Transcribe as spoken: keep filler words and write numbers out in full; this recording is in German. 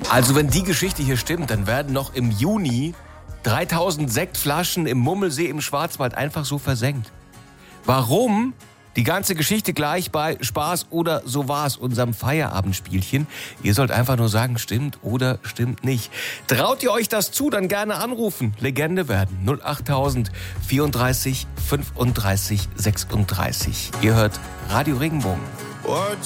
Also wenn die Geschichte hier stimmt, dann werden noch im Juni dreitausend Sektflaschen im Mummelsee im Schwarzwald einfach so versenkt. Warum? Die ganze Geschichte gleich bei Spaß oder so war's, unserem Feierabendspielchen. Ihr sollt einfach nur sagen, stimmt oder stimmt nicht. Traut ihr euch das zu, dann gerne anrufen. Legende werden. null achttausend vierunddreißig fünfunddreißig sechsunddreißig. Ihr hört Radio Regenbogen.